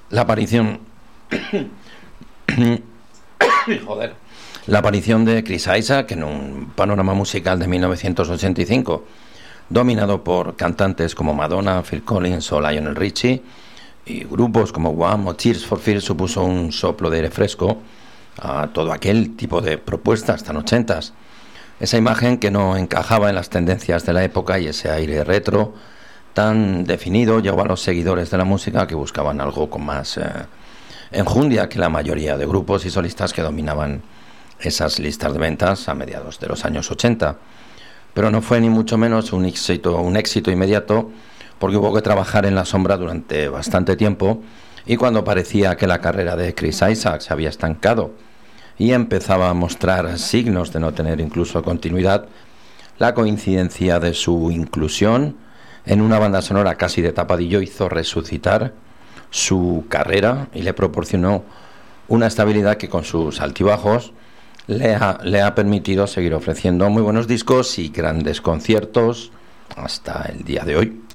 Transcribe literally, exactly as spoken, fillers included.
La aparición... Joder. La aparición de Chris Isaak en un panorama musical de mil novecientos ochenta y cinco, dominado por cantantes como Madonna, Phil Collins o Lionel Richie, y grupos como Wham o Tears for Fears, supuso un soplo de aire fresco a todo aquel tipo de propuestas tan ochentas. Esa imagen que no encajaba en las tendencias de la época y ese aire retro tan definido llevó a los seguidores de la música que buscaban algo con más eh, enjundia que la mayoría de grupos y solistas que dominaban esas listas de ventas a mediados de los años ochenta. Pero no fue ni mucho menos un éxito, un éxito inmediato, porque hubo que trabajar en la sombra durante bastante tiempo, y cuando parecía que la carrera de Chris Isaak se había estancado y empezaba a mostrar signos de no tener incluso continuidad, la coincidencia de su inclusión en una banda sonora casi de tapadillo hizo resucitar su carrera y le proporcionó una estabilidad que con sus altibajos le ha, le ha permitido seguir ofreciendo muy buenos discos y grandes conciertos hasta el día de hoy.